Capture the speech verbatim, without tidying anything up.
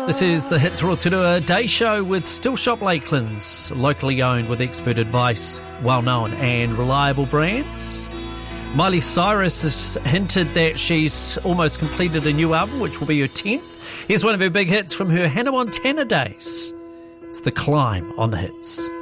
This is the Hits Rotorua Day Show with Still Shop Lakelands, locally owned with expert advice, well-known and reliable brands. Miley Cyrus has hinted that she's almost completed a new album, which will be her tenth. Here's one of her big hits from her Hannah Montana days. It's The Climb on the Hits.